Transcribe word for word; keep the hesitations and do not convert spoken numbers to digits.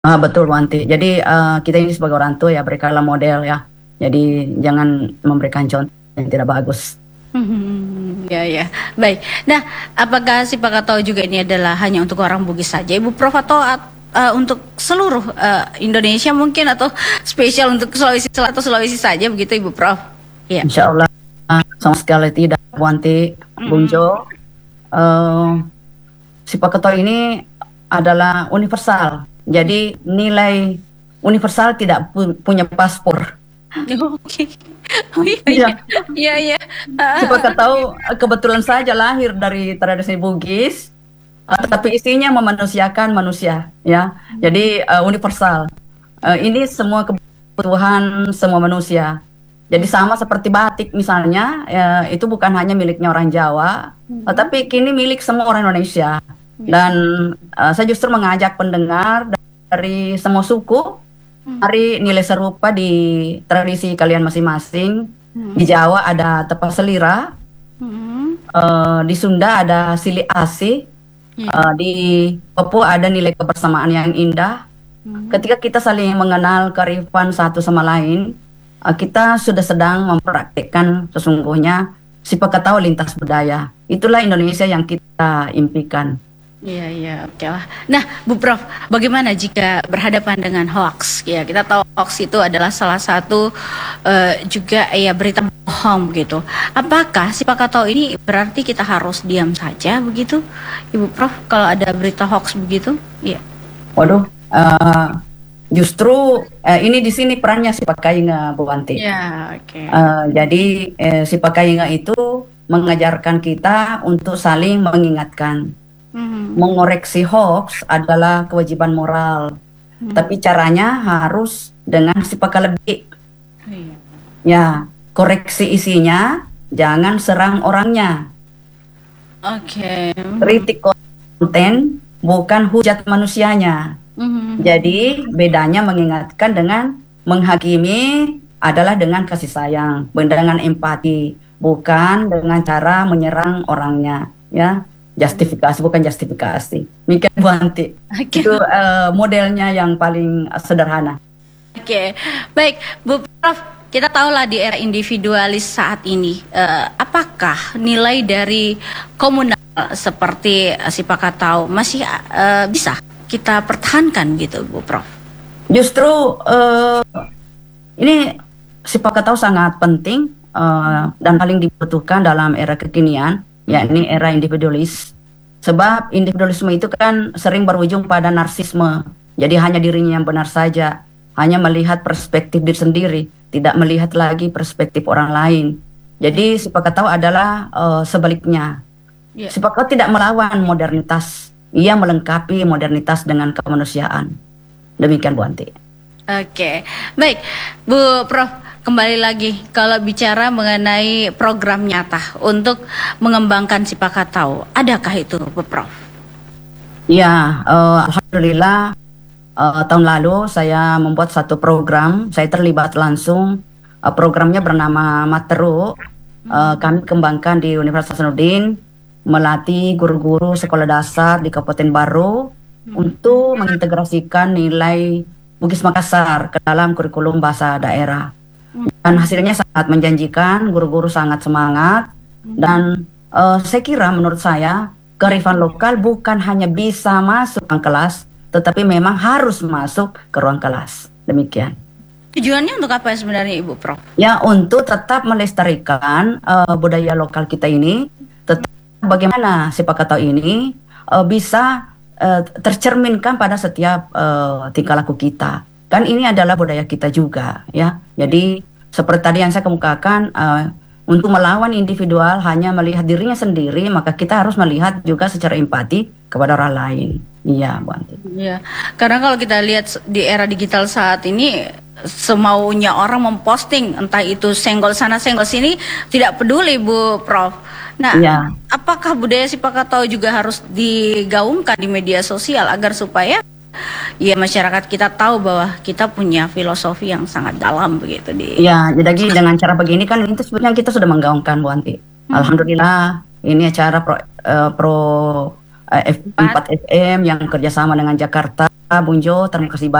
Ah, betul Bu Anti. Jadi uh, kita ini sebagai orang tua ya berikanlah model ya. Jadi jangan memberikan contoh yang tidak bagus. Hmm, ya ya, baik. Nah, apakah si Pakatau juga ini adalah hanya untuk orang Bugis saja, Ibu Prof, atau uh, untuk seluruh uh, Indonesia mungkin, atau spesial untuk Sulawesi Selatan atau Sulawesi saja begitu, Ibu Prof? Ya. Insya Allah sama sekali tidak, Bu Anti, Bung Jo. Uh, si Pakatau ini adalah universal. Jadi nilai universal tidak pu punya paspor. Oke. Oh iya iya iya iya. Siapa tahu kebetulan saja lahir dari tradisi Bugis, uh, tapi isinya memanusiakan manusia, ya. Jadi uh, universal. Uh, ini semua kebutuhan semua manusia. Jadi sama seperti batik misalnya, ya, itu bukan hanya miliknya orang Jawa, hmm. uh, tapi kini milik semua orang Indonesia. Dan uh, saya justru mengajak pendengar dari semua suku. Hari nilai serupa di tradisi kalian masing-masing. Hmm. Di Jawa ada tepa selira, hmm. uh, di Sunda ada sili asih, hmm. uh, di Papua ada nilai kebersamaan yang indah. Hmm. Ketika kita saling mengenal kearifan satu sama lain, uh, kita sudah sedang mempraktikkan sesungguhnya si Pakatau lintas budaya. Itulah Indonesia yang kita impikan. Iya, iya, oke lah. Nah, Bu Prof, bagaimana jika berhadapan dengan hoax? Ya, kita tahu hoax itu adalah salah satu uh, juga ya berita bohong gitu. Apakah si Pakatau ini berarti kita harus diam saja begitu, Ibu Prof, kalau ada berita hoax begitu? Iya. Waduh, uh, justru uh, ini di sini perannya si Pakainga, Bu Wanti. Ya, oke. Okay. Uh, jadi uh, si Pakainga itu mengajarkan kita untuk saling mengingatkan. Hmm. Mengoreksi hoax adalah kewajiban moral, hmm. tapi caranya harus dengan si pakalebih. Hmm. Ya, koreksi isinya, jangan serang orangnya. Oke. Okay. Kritik konten, bukan hujat manusianya. Hmm. Jadi bedanya mengingatkan dengan menghakimi adalah dengan kasih sayang, dengan empati, bukan dengan cara menyerang orangnya. Ya. Justifikasi bukan justifikasi. Mikir Bu Anti. Okay. Itu uh, modelnya yang paling uh, sederhana. Oke, okay. Baik Bu Prof, kita tahulah di era individualis saat ini, uh, apakah nilai dari komunal seperti uh, si Pakatau masih uh, bisa kita pertahankan gitu, Bu Prof? Justru uh, ini si Pakatau sangat penting uh, dan paling dibutuhkan dalam era kekinian. Ya, ini era individualis. Sebab individualisme itu kan sering berujung pada narsisme. Jadi hanya dirinya yang benar saja, hanya melihat perspektif diri sendiri, tidak melihat lagi perspektif orang lain. Jadi si Pakatau adalah uh, sebaliknya. Yeah. Si Pakatau tidak melawan modernitas, ia melengkapi modernitas dengan kemanusiaan. Demikian Bu Anti. Oke, baik Bu Prof, kembali lagi kalau bicara mengenai program nyata untuk mengembangkan si Pakatau, adakah itu Bu Prof? Ya, uh, alhamdulillah uh, tahun lalu saya membuat satu program, saya terlibat langsung. Uh, programnya bernama Materu. Uh, kami kembangkan di Universitas Hasanuddin, melatih guru-guru sekolah dasar di Kabupaten Baru hmm. untuk mengintegrasikan nilai Bugis Makassar ke dalam kurikulum bahasa daerah. Dan hasilnya sangat menjanjikan, guru-guru sangat semangat. Dan uh, saya kira menurut saya, kearifan lokal bukan hanya bisa masuk ke kelas, tetapi memang harus masuk ke ruang kelas. Demikian. Tujuannya untuk apa sebenarnya Ibu Prof? Ya, untuk tetap melestarikan uh, budaya lokal kita ini, tetap bagaimana si Pakatau ini uh, bisa Uh, tercerminkan pada setiap uh, tingkah laku kita. Kan ini adalah budaya kita juga, ya. Jadi seperti tadi yang saya kemukakan, uh, untuk melawan individual hanya melihat dirinya sendiri, maka kita harus melihat juga secara empati kepada orang lain. Iya, Bu Anti. Iya, karena kalau kita lihat di era digital saat ini, semaunya orang memposting, entah itu senggol sana senggol sini, tidak peduli Bu Prof. Nah, ya. Apakah budaya si Pakatau juga harus digaungkan di media sosial agar supaya ya masyarakat kita tahu bahwa kita punya filosofi yang sangat dalam begitu di. Ya, jadi dengan cara begini kan itu sebenarnya kita sudah menggaungkan Bu Anti. Hmm. Alhamdulillah ini acara pro, uh, pro uh, F, empat F M yang kerjasama dengan Jakarta, Bung Jo, terima kasih banyak.